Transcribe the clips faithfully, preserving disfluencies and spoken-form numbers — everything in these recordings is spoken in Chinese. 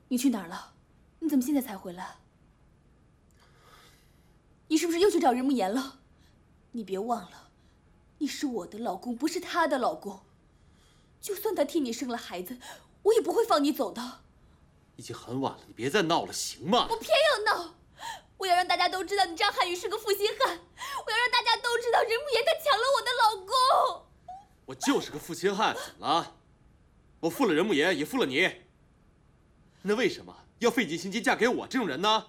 你去哪儿了？你怎么现在才回来？你是不是又去找任慕言了？你别忘了，你是我的老公，不是他的老公。就算他替你生了孩子，我也不会放你走的。 已经很晚了，你别再闹了，行吗？ 我偏要闹！我要让大家都知道你张涵予是个负心汉，我要让大家都知道任慕言他抢了我的老公。 我就是个负心汉，怎么了？我负了任慕言，也负了你。那为什么要费尽心机嫁给我这种人呢？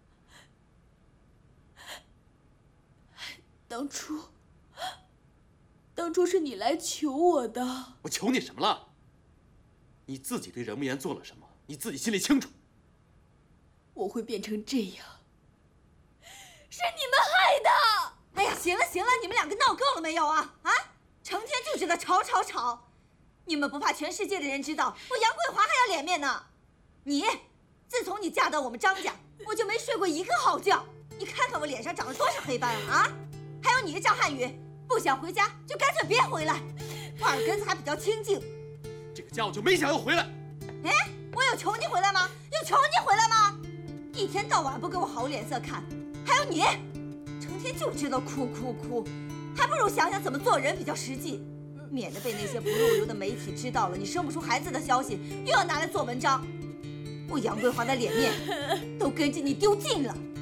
当初，当初是你来求我的。 我求你什么了？你自己对任慕言做了什么，你自己心里清楚。 我会变成这样，是你们害的！ 哎呀，行了行了，你们两个闹够了没有啊？啊，成天就知道吵吵吵，你们不怕全世界的人知道我杨桂华还要脸面呢？你，自从你嫁到我们张家，我就没睡过一个好觉。你看看我脸上长了多少黑斑啊！啊，还有你张涵予，不想回家就干脆别回来，我耳根子还比较清净。 这个家我就没想要回来。 哎，我有求你回来吗？有求你回来吗？一天到晚不给我好脸色看，还有你，成天就知道哭哭哭，还不如想想怎么做人比较实际，免得被那些不入流的媒体知道了你生不出孩子的消息，又要拿来做文章。我杨桂华的脸面都跟着你丢尽了。